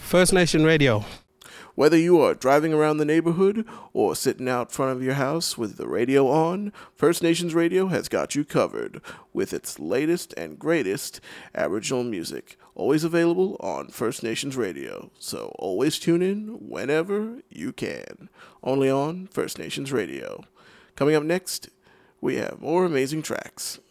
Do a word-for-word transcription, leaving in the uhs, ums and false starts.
First Nation Radio. Whether you are driving around the neighborhood or sitting out front of your house with the radio on, First Nations Radio has got you covered with its latest and greatest Aboriginal music, always available on First Nations Radio. So always tune in whenever you can, only on First Nations Radio. Coming up next, we have more amazing tracks.